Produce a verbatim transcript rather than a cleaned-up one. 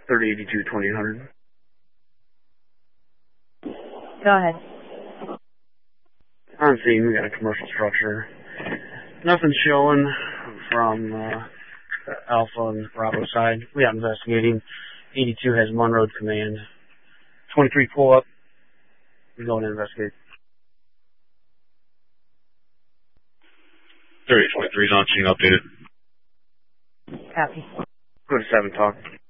thirty eighty-two, twenty-eight hundred. Go ahead. On scene, we got a commercial structure. Nothing showing from uh, Alpha and Bravo side. We are investigating. eighty-two has one road command. twenty-three pull up. We're going to investigate. thirty twenty-three is on scene updated. Copy. Go to seven talk.